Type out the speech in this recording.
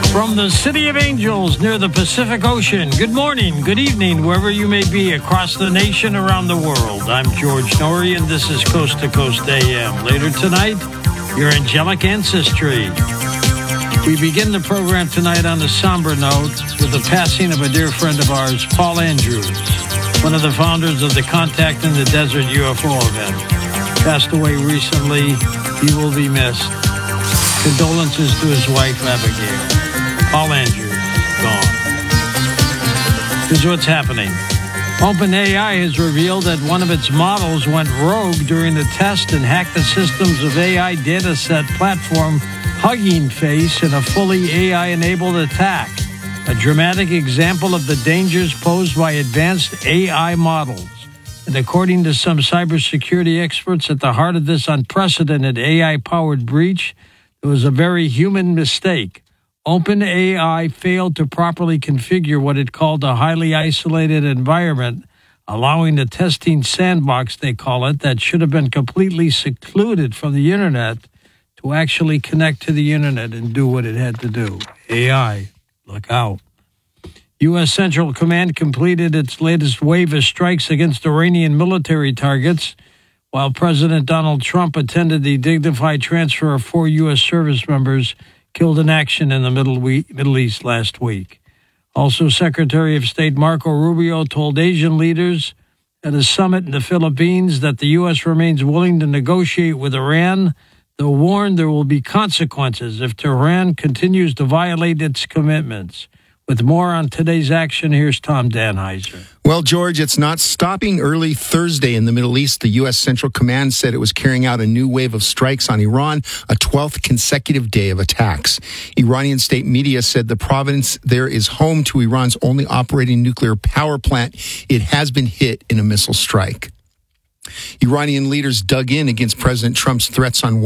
From the City of Angels near the Pacific Ocean, good morning, good evening, wherever you may be across the nation, around the world. I'm George Norrie, and this is Coast to Coast AM. Later tonight, your angelic ancestry. We begin the program tonight on a somber note with the passing of a dear friend of ours, Paul Andrews, one of the founders of the Contact in the Desert UFO event. Passed away recently. He will be missed. Condolences to his wife, Abigail. Paul Andrews, gone. Here's what's happening. OpenAI has revealed that one of its models went rogue during the test and hacked the systems of AI dataset platform Hugging Face in a fully AI-enabled attack, a dramatic example of the dangers posed by advanced AI models. And according to some cybersecurity experts, at the heart of this unprecedented AI-powered breach, there was a very human mistake. OpenAI failed to properly configure what it called a highly isolated environment, allowing the testing sandbox, they call it, that should have been completely secluded from the internet to actually connect to the internet and do what it had to do. AI, look out. U.S. Central Command completed its latest wave of strikes against Iranian military targets, while President Donald Trump attended the dignified transfer of 4 U.S. service members killed in action in the Middle East last week. Also, Secretary of State Marco Rubio told Asian leaders at a summit in the Philippines that the U.S. remains willing to negotiate with Iran, though warned there will be consequences if Tehran continues to violate its commitments. With more on today's action, here's Tom Danheiser. Well, George, it's not stopping. Early Thursday in the Middle East, the U.S. Central Command said it was carrying out a new wave of strikes on Iran, a 12th consecutive day of attacks. Iranian state media said the province there is home to Iran's only operating nuclear power plant. It has been hit in a missile strike. Iranian leaders dug in against President Trump's threats on